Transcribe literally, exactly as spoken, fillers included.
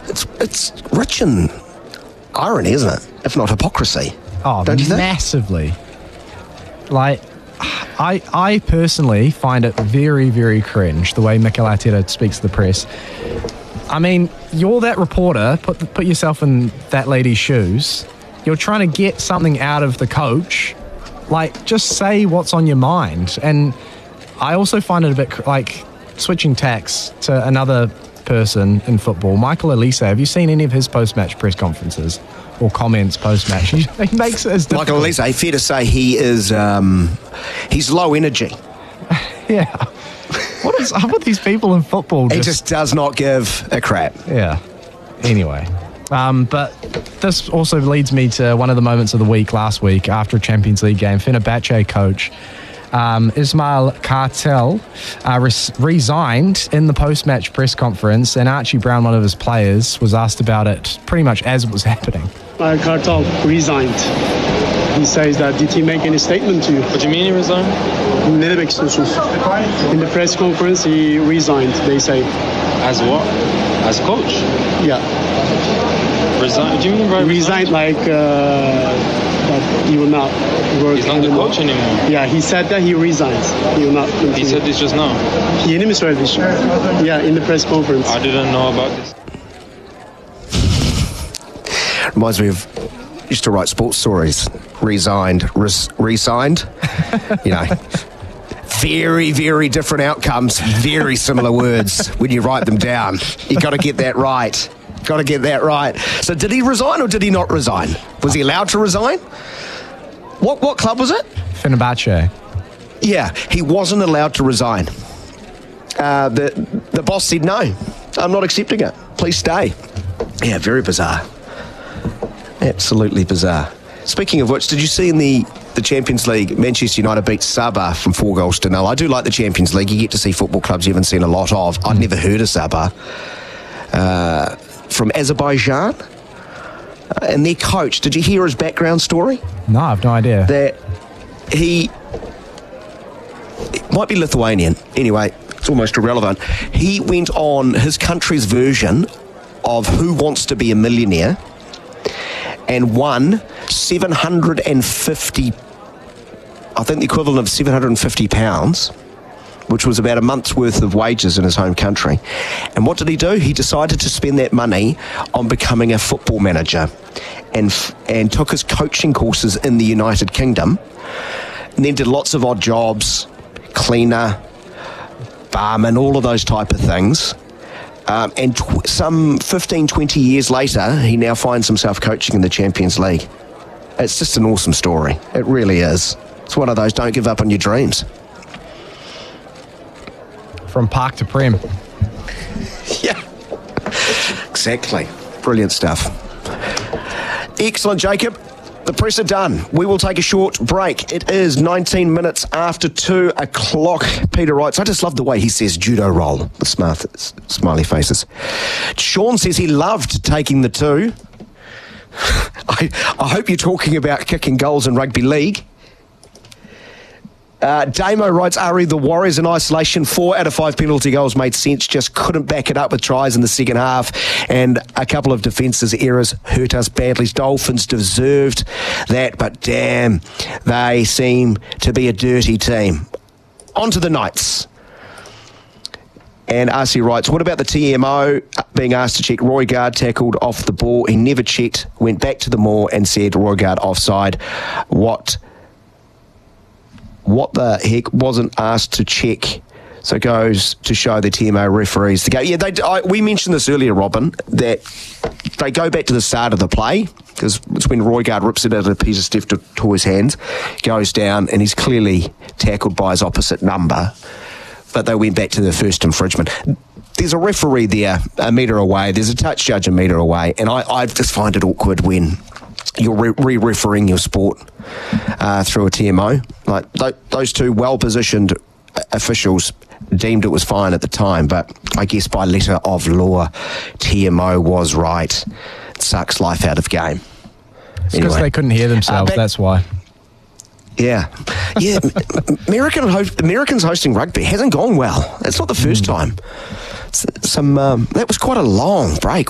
it's it's rich in irony, isn't it? If not hypocrisy. Oh, don't you think? Massively. Like, I I personally find it very, very cringe the way Mikel Arteta speaks to the press. I mean, you're that reporter, put put yourself in that lady's shoes. You're trying to get something out of the coach. Like, just say what's on your mind. And I also find it a bit like switching tacks to another person in football. Michael Olise, have you seen any of his post-match press conferences or comments post-match? He, he makes it as difficult. Michael Olise, fair to say he is, um, he's low energy. Yeah. What is up with these people in football? He just, just does not give a crap. Yeah. Anyway. Um, but this also leads me to one of the moments of the week last week after a Champions League game. Fenerbahce coach um, Ismail Kartal uh, res- resigned in the post-match press conference, and Archie Brown, one of his players, was asked about it pretty much as it was happening. Uh, Kartal resigned. He says that, did he make any statement to you? What do you mean he resigned? Ne demek istiyorsunuz? In the press conference, he resigned, they say. As what? As coach? Yeah. Resign? Do you mean by resigned? Resigned like uh, that he will not work. He's not the coach anymore. Yeah, he said that he resigns. He will not continue. He said this just now? Yeni mi söyledi? Yeah, in the press conference. I didn't know about this. Reminds me of, used to write sports stories. Resigned, res- re-signed. You know, very, very different outcomes, very similar words when you write them down. You got to get that right. Got to get that right. So did he resign or did he not resign? Was he allowed to resign? What what club was it? Fenerbahce. Yeah, he wasn't allowed to resign. Uh, the the boss said, no, I'm not accepting it. Please stay. Yeah, very bizarre. Absolutely bizarre. Speaking of which, did you see in the, the Champions League, Manchester United beat Sabah from four goals to nil? I do like the Champions League. You get to see football clubs you haven't seen a lot of. I'd never heard of Sabah. Uh, from Azerbaijan. Uh, and their coach, did you hear his background story? No, I've no idea. That he, it might be Lithuanian. Anyway, it's almost irrelevant. He went on his country's version of Who Wants to Be a Millionaire and won seven hundred fifty, I think the equivalent of seven hundred fifty pounds, which was about a month's worth of wages in his home country. And what did he do? He decided to spend that money on becoming a football manager and and took his coaching courses in the United Kingdom and then did lots of odd jobs, cleaner, barman, all of those type of things. Um, and tw- some fifteen, twenty years later, he now finds himself coaching in the Champions League. It's just an awesome story. It really is. It's one of those, don't give up on your dreams. From park to prem. Yeah, exactly. Brilliant stuff. Excellent, Jacob. The press are done. We will take a short break. It is nineteen minutes after two o'clock. Peter writes, I just love the way he says judo roll. The smart, smiley faces. Sean says he loved taking the two. I, I hope you're talking about kicking goals in rugby league. Uh, Damo writes, Ari, the Warriors in isolation, four out of five penalty goals made sense, just couldn't back it up with tries in the second half, and a couple of defences errors hurt us badly. Dolphins deserved that, but damn, they seem to be a dirty team. On to the Knights. And R C writes, what about the T M O being asked to check Roygaard tackled off the ball? He never checked, went back to the maul and said Roygaard offside. What... What the heck wasn't asked to check? So it goes to show the T M O referees to go. Yeah, they, I, we mentioned this earlier, Robin, that they go back to the start of the play because it's when Roygaard rips it out of Peter Steph to, to his hands, goes down, and he's clearly tackled by his opposite number. But they went back to the first infringement. There's a referee there a metre away. There's a touch judge a metre away. And I, I just find it awkward when you're re-refereeing your sport uh, through a T M O. Like th- those two well-positioned officials deemed it was fine at the time, but I guess by letter of law, T M O was right. It sucks life out of game. It's because anyway, they couldn't hear themselves, uh, that's why. Yeah. Yeah, American ho- Americans hosting rugby hasn't gone well. It's not the first mm. time. Some um, that was quite a long break.